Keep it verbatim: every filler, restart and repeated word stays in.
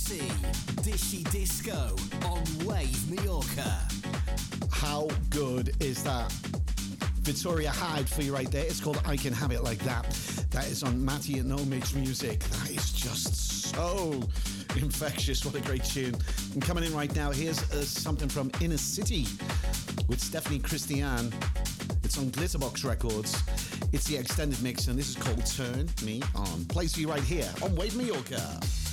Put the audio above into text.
C, Dishy Disco on Wave Mallorca. How good is that? Victoria Hyde for you right there. It's called I Can Have It Like That. That is on Matty and No Mix Music. That is just so infectious. What a great tune. And coming in right now, here's uh, something from Inner City with Stephanie Christian. It's on Glitterbox Records. It's the extended mix, and this is called Turn Me On. Plays for you right here on Wave Mallorca.